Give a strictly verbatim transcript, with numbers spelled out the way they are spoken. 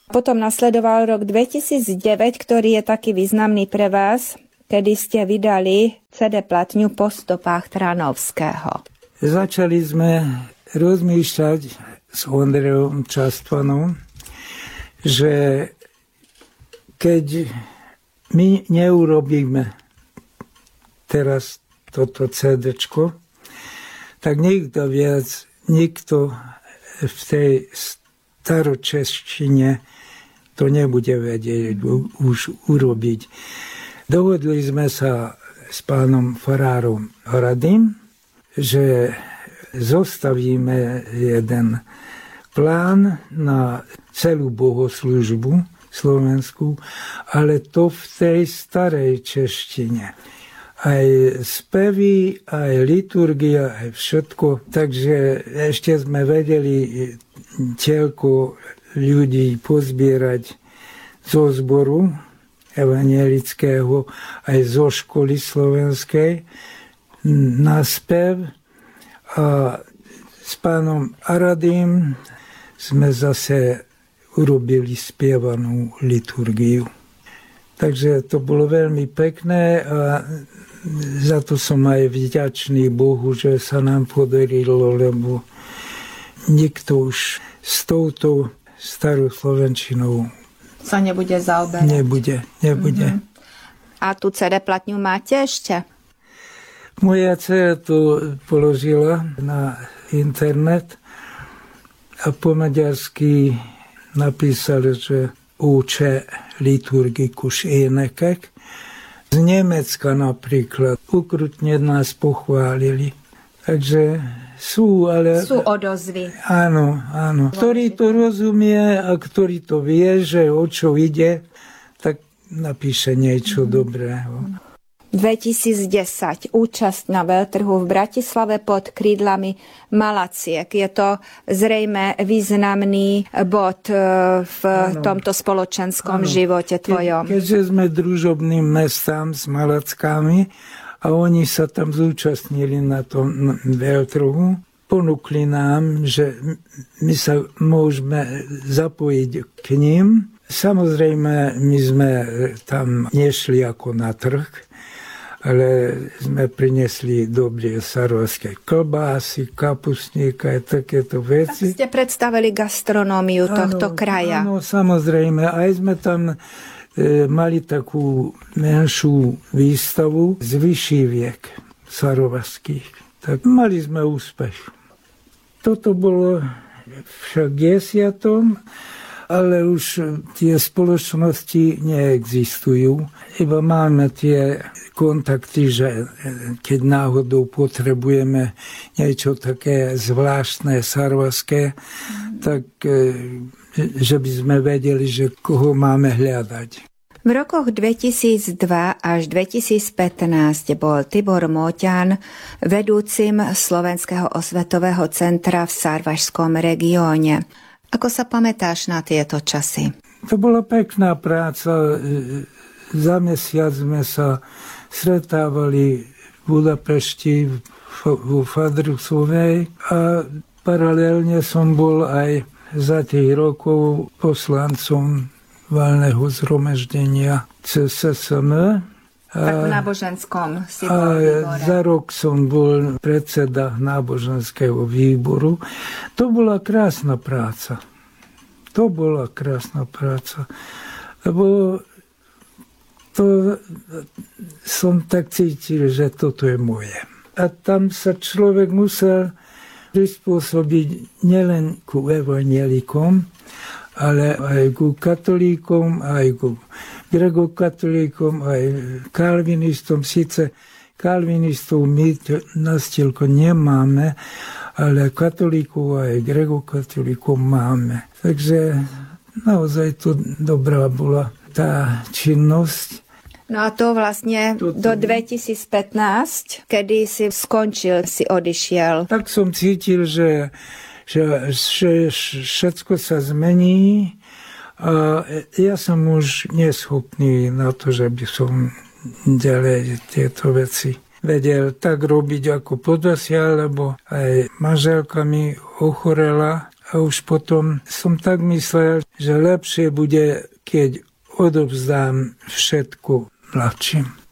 Potom nasledoval rok dvetisícdeväť, ktorý je taký významný pre vás, kedy ste vydali cé dé platňu Po stopách Tranovského. Začali sme rozmýšľať s Ondrejom Častvanom, že keď my neurobíme teraz toto cé déčko, tak nikto viac, nikto v tej staročeštine to nebude vedieť už urobiť. Dohodli sme sa s pánom farárom Hradým, že zostavíme jeden plán na celú bohoslužbu slovenskú, ale to v tej starej češtine. Aj spevy, aj liturgia, aj všetko. Takže ešte sme vedeli toľko ľudí pozbierať zo zboru evangelického, aj zo školy slovenskej na spev. A s pánom Aradím sme zase urobili spievanú liturgiu. Takže to bolo veľmi pekné a za to som aj vďačný Bohu, že sa nám podarilo, lebo nikto už s touto starou slovenčinou sa nebude zaoberať. Nebude, nebude. Mm-hmm. A tú cé dé platňu máte ešte? Moja dcera to položila na internet a po maďarsky napísali, že uče liturgikus énekek. Z Nemecka napríklad ukrutne nás pochválili. Takže sú, ale... Sú odozvy. Áno, áno. Ktorý to rozumie a ktorý to vie, že o čo ide, tak napíše niečo mm. dobrého. dvetisícdesať. Účasť na veľtrhu v Bratislave pod krídlami Malaciek. Je to zrejme významný bod v ano. tomto spoločenskom ano. živote tvojom. Ke, keďže sme družobným mestám s Malackami a oni sa tam zúčastnili na tom veľtrhu, ponúkli nám, že my sa môžeme zapojiť k ním. Samozrejme, my sme tam nešli ako na trh, ale sme priniesli dobré sarvské klobásy, kapustníka a takéto veci. Tak ste predstavili gastronómiu tohto áno, kraja. Áno, samozrejme. Aj sme tam e, mali takú menšiu výstavu z vyšiviek sarvaských. Tak mali sme úspech. Toto bolo však desiatom, ale už tie spoločnosti neexistujú. Iba máme tie kontakty, že keď náhodou potrebujeme niečo také zvláštne, sarvaské, tak že by sme vedeli, že koho máme hľadať. V rokoch dvetisícdva až dvetisícpätnásť bol Tibor Móťan vedúcim Slovenského osvetového centra v Sarvašskom regióne. Ako sa pamätáš na tieto časy? To bola pekná práca. Za mesiac sme sa stretávali v Budapešti, vo Fadrusovej a paralelne som bol aj za tých rokov poslancom valného zhromaždenia cé es es em. Tak v náboženskom si bol výbore. Za rok som bol predseda náboženského výboru. To bola krásna práca. To bola krásna práca. Lebo to som tak cítil, že toto je moje. A tam sa človek musel prispôsobiť nielen ku evanjelikom, ale aj ku katolíkom, aj ku gregokatolíkom, aj kalvinistom. Sice kalvinistov my nastielko nemáme, ale katolíkov aj gregokatolíkov máme. Takže naozaj to dobrá bola tá činnosť. No a to vlastne Toto... do dvetisícpätnásť, kedy si skončil, si odišiel. Tak som cítil, že, že, že všetko sa zmení a ja som už neschopný na to, že by som ďalej tieto veci vedel tak robiť ako podosia, lebo aj manželka mi ochorela a už potom som tak myslel, že lepšie bude, keď odovzdám všetko mladším.